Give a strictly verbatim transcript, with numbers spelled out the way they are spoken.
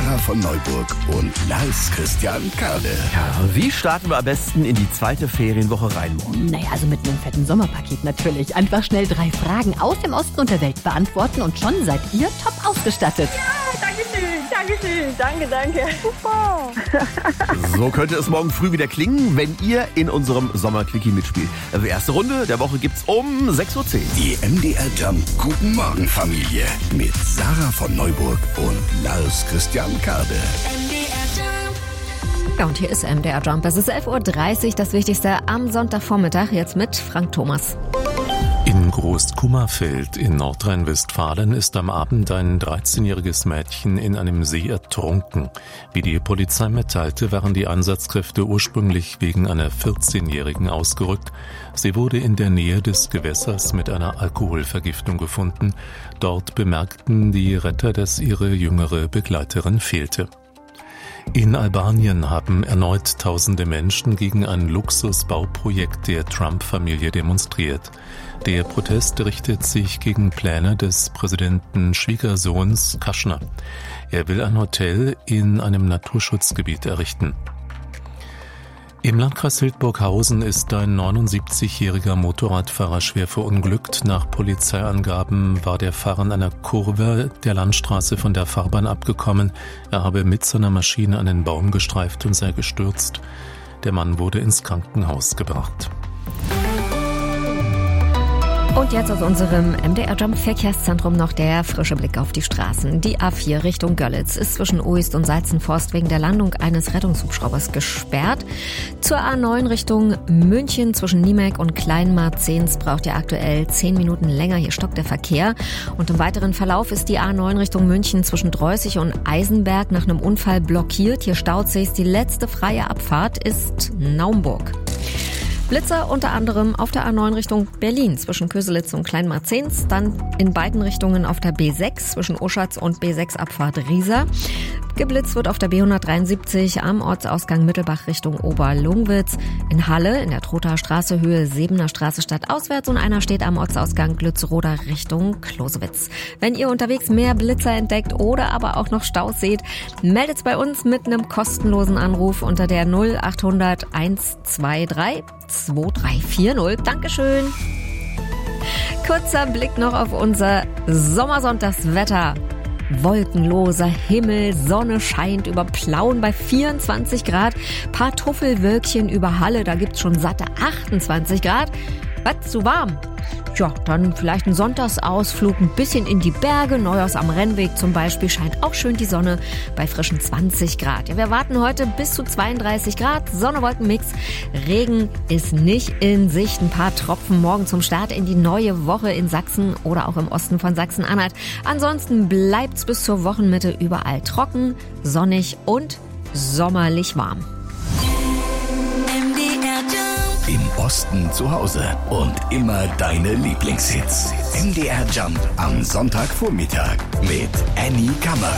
Sarah von Neuburg und Lars Christian Kade. Ja, wie starten wir am besten in die zweite Ferienwoche rein morgen? Naja, also mit einem fetten Sommerpaket natürlich. Einfach schnell drei Fragen aus dem Osten und der Welt beantworten und schon seid ihr top ausgestattet. Ja, danke schön, danke schön, danke, danke. Super. So könnte es morgen früh wieder klingen, wenn ihr in unserem Sommerquickie mitspielt. Also erste Runde der Woche gibt's um sechs Uhr zehn. Die M D R Jump Guten Morgen Familie mit Sarah von Neuburg und Lars Christian Kade. Ja, und hier ist M D R Jump. Es ist elf Uhr dreißig, das Wichtigste am Sonntagvormittag. Jetzt mit Frank Thomas. In Groß-Kummerfeld in Nordrhein-Westfalen ist am Abend ein dreizehnjähriges Mädchen in einem See ertrunken. Wie die Polizei mitteilte, waren die Einsatzkräfte ursprünglich wegen einer vierzehnjährigen ausgerückt. Sie wurde in der Nähe des Gewässers mit einer Alkoholvergiftung gefunden. Dort bemerkten die Retter, dass ihre jüngere Begleiterin fehlte. In Albanien haben erneut tausende Menschen gegen ein Luxusbauprojekt der Trump-Familie demonstriert. Der Protest richtet sich gegen Pläne des Präsidenten Schwiegersohns Kushner. Er will ein Hotel in einem Naturschutzgebiet errichten. Im Landkreis Hildburghausen ist ein neunundsiebzigjähriger Motorradfahrer schwer verunglückt. Nach Polizeiangaben war der Fahrer in einer Kurve der Landstraße von der Fahrbahn abgekommen. Er habe mit seiner Maschine einen Baum gestreift und sei gestürzt. Der Mann wurde ins Krankenhaus gebracht. Und jetzt aus unserem M D R Jump Verkehrszentrum noch der frische Blick auf die Straßen. Die A vier Richtung Görlitz ist zwischen Uist und Salzenforst wegen der Landung eines Rettungshubschraubers gesperrt. Zur A neun Richtung München zwischen Niemek und Kleinmarzens braucht ihr aktuell zehn Minuten länger. Hier stockt der Verkehr. Und im weiteren Verlauf ist die A neun Richtung München zwischen Dreußig und Eisenberg nach einem Unfall blockiert. Hier staut sich. Die letzte freie Abfahrt ist Naumburg. Blitzer unter anderem auf der A neun Richtung Berlin zwischen Köselitz und Kleinmarzens, dann in beiden Richtungen auf der B sechs zwischen Oschatz und B sechs Abfahrt Riesa. Geblitzt wird auf der B hundertdreiundsiebzig am Ortsausgang Mittelbach Richtung Oberlungwitz. In Halle in der Trothaer Straße Höhe Sebener Straße stadtauswärts und einer steht am Ortsausgang Glützroda Richtung Klosewitz. Wenn ihr unterwegs mehr Blitzer entdeckt oder aber auch noch Staus seht, meldet's bei uns mit einem kostenlosen Anruf unter der null achthundert hundertzweiundzwanzig zwei drei vier null. Dankeschön. Kurzer Blick noch auf unser Sommersonntagswetter. Wolkenloser Himmel, Sonne scheint über Plauen bei vierundzwanzig Grad, paar Tuffelwölkchen über Halle, da gibt's schon satte achtundzwanzig Grad. Was, zu warm? Ja, dann vielleicht ein Sonntagsausflug, ein bisschen in die Berge, Neuhaus am Rennweg zum Beispiel, scheint auch schön die Sonne bei frischen zwanzig Grad. Ja, wir warten heute bis zu zweiunddreißig Grad, Sonne-Wolken-Mix, Regen ist nicht in Sicht, ein paar Tropfen morgen zum Start in die neue Woche in Sachsen oder auch im Osten von Sachsen-Anhalt. Ansonsten bleibt's bis zur Wochenmitte überall trocken, sonnig und sommerlich warm. Im Osten zu Hause und immer deine Lieblingshits. M D R Jump am Sonntagvormittag mit Annie Kammer.